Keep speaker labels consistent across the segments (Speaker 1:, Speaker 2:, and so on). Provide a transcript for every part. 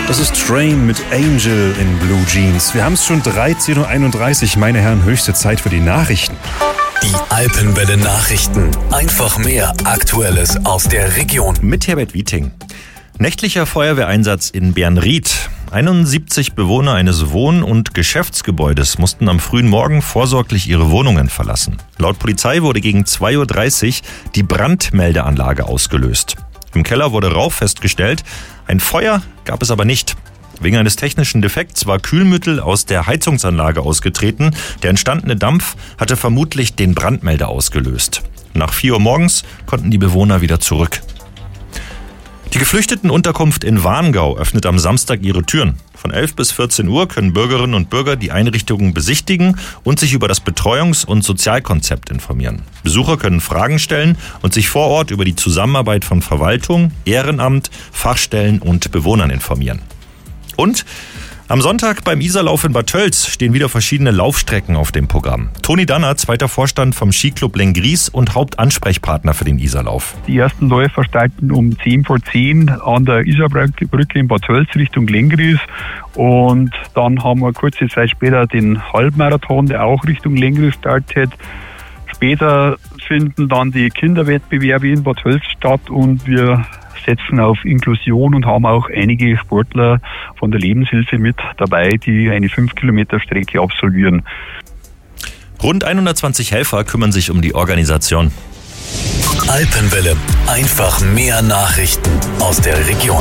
Speaker 1: Das ist Train mit Angel in Blue Jeans. Wir haben es schon 13.31 Uhr, meine Herren, höchste Zeit für die Nachrichten.
Speaker 2: Die Alpenwelle Nachrichten. Einfach mehr Aktuelles aus der Region.
Speaker 3: Mit Herbert Wieting. Nächtlicher Feuerwehreinsatz in Bernried. 71 Bewohner eines Wohn- und Geschäftsgebäudes mussten am frühen Morgen vorsorglich ihre Wohnungen verlassen. Laut Polizei wurde gegen 2.30 Uhr die Brandmeldeanlage ausgelöst. Im Keller wurde Rauch festgestellt. Ein Feuer gab es aber nicht. Wegen eines technischen Defekts war Kühlmittel aus der Heizungsanlage ausgetreten. Der entstandene Dampf hatte vermutlich den Brandmelder ausgelöst. Nach 4 Uhr morgens konnten die Bewohner wieder zurück. Die Geflüchtetenunterkunft in Warngau öffnet am Samstag ihre Türen. Von 11 bis 14 Uhr können Bürgerinnen und Bürger die Einrichtungen besichtigen und sich über das Betreuungs- und Sozialkonzept informieren. Besucher können Fragen stellen und sich vor Ort über die Zusammenarbeit von Verwaltung, Ehrenamt, Fachstellen und Bewohnern informieren. Und am Sonntag beim Isarlauf in Bad Tölz stehen wieder verschiedene Laufstrecken auf dem Programm. Toni Danner, zweiter Vorstand vom Skiclub Lenggries und Hauptansprechpartner für den Isarlauf.
Speaker 4: Die ersten Läufer starten um 10 an der Isarbrücke in Bad Tölz Richtung Lenggries. Und dann haben wir kurze Zeit später den Halbmarathon, der auch Richtung Lenggries startet. Später finden dann die Kinderwettbewerbe in Bad Tölz statt und wir setzen auf Inklusion und haben auch einige Sportler von der Lebenshilfe mit dabei, die eine 5-Kilometer-Strecke absolvieren.
Speaker 3: Rund 120 Helfer kümmern sich um die Organisation.
Speaker 2: Alpenwelle. Einfach mehr Nachrichten aus der Region.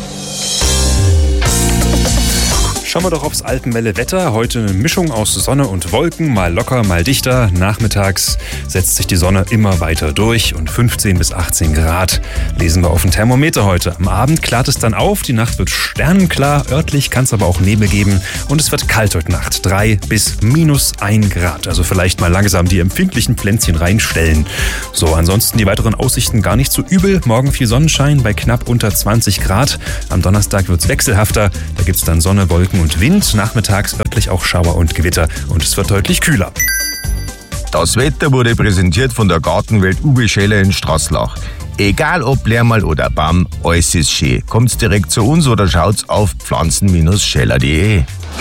Speaker 1: Schauen wir doch aufs Alpenwelle-Wetter. Heute eine Mischung aus Sonne und Wolken, mal locker, mal dichter. Nachmittags setzt sich die Sonne immer weiter durch und 15 bis 18 Grad lesen wir auf dem Thermometer heute. Am Abend klart es dann auf, die Nacht wird sternenklar, örtlich kann es aber auch Nebel geben und es wird kalt heute Nacht, 3 bis -1 Grad. Also vielleicht mal langsam die empfindlichen Pflänzchen reinstellen. So, ansonsten die weiteren Aussichten gar nicht so übel. Morgen viel Sonnenschein bei knapp unter 20 Grad. Am Donnerstag wird es wechselhafter, da gibt es dann Sonne, Wolken und Wind, nachmittags örtlich auch Schauer und Gewitter und es wird deutlich kühler.
Speaker 5: Das Wetter wurde präsentiert von der Gartenwelt Uwe Scheller in Straßlach. Egal ob Lärmal oder Baum, alles ist schön. Kommt's direkt zu uns oder schaut's auf pflanzen-scheller.de.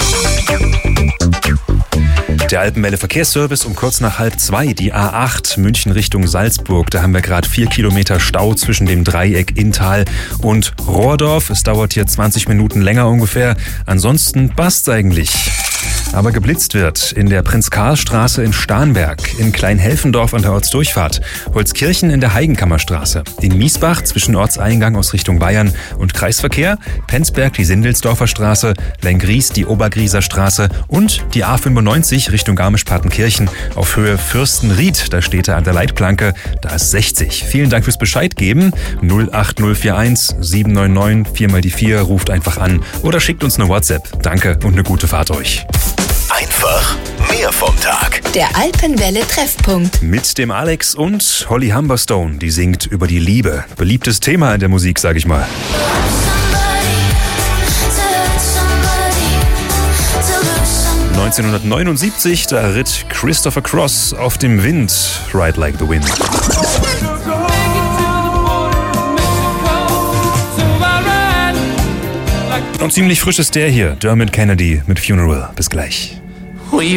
Speaker 1: Der Alpenwelle Verkehrsservice um kurz nach 1:30, die A8 München Richtung Salzburg. Da haben wir gerade 4 Kilometer Stau zwischen dem Dreieck Inntal und Rohrdorf. Es dauert hier 20 Minuten länger ungefähr. Ansonsten passt's eigentlich. Aber geblitzt wird in der Prinz-Karl-Straße in Starnberg, in Kleinhelfendorf an der Ortsdurchfahrt, Holzkirchen in der Heigenkammerstraße, in Miesbach zwischen Ortseingang aus Richtung Bayern und Kreisverkehr, Penzberg die Sindelsdorfer Straße, Lenggries die Obergrieser Straße und die A95 Richtung Garmisch-Partenkirchen auf Höhe Fürstenried. Da steht er an der Leitplanke, da ist 60. Vielen Dank fürs Bescheid geben. 08041 799 4 mal die 4, ruft einfach an oder schickt uns eine WhatsApp. Danke und eine gute Fahrt euch.
Speaker 2: Einfach mehr vom Tag.
Speaker 6: Der Alpenwelle Treffpunkt.
Speaker 1: Mit dem Alex und Holly Humberstone, die singt über die Liebe. Beliebtes Thema in der Musik, sag ich mal. 1979, da ritt Christopher Cross auf dem Wind, Ride Like the Wind. Und ziemlich frisch ist der hier, Dermot Kennedy mit Funeral. Bis gleich.